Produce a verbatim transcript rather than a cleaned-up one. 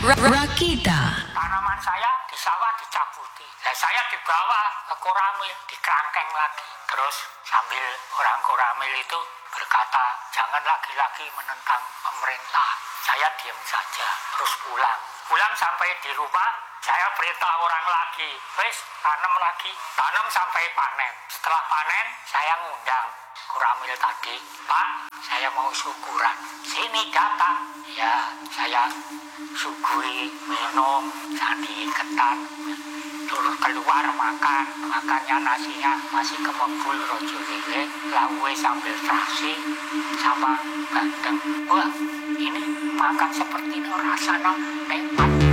Rakita. Tanaman saya di sawah dicabuti. Nah, saya dibawa ke Koramil, dikerangkeng lagi. Terus sambil orang Koramil itu berkata, jangan lagi-lagi menentang pemerintah. Saya diam saja, terus pulang. Pulang sampai di rumah, saya perintah orang lagi, wes tanam lagi, tanam sampai panen. Setelah panen, saya ngundang Koramil tadi, Pak, saya mau syukuran. Sini datang. Ya, saya sugui, minum, sandi, ketan. Turun keluar makan, makannya nasinya masih kemebul rojo lele, lawe sambil terasi, sama bandeng. Wah, ini makan seperti ini rasanya nikmat.